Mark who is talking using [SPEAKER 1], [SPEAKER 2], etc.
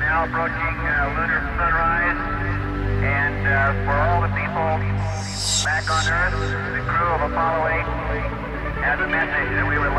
[SPEAKER 1] now approaching lunar sunrise, and for all the people back on Earth, the crew of Apollo 8 has a message that we would like